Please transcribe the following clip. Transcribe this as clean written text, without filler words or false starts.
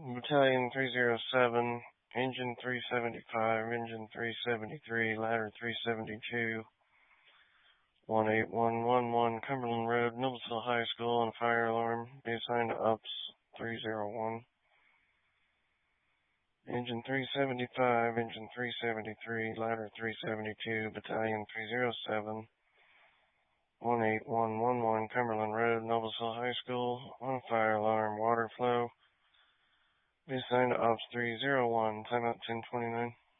Battalion 307, Engine 375, Engine 373, Ladder 372, 18111 Cumberland Road, Noblesville High School, on a fire alarm. Be assigned to UPS 301. Engine 375, Engine 373, Ladder 372, Battalion 307, 18111 Cumberland Road, Noblesville High School, on a fire alarm, water flow. Be assigned to Ops 301, timeout 1029.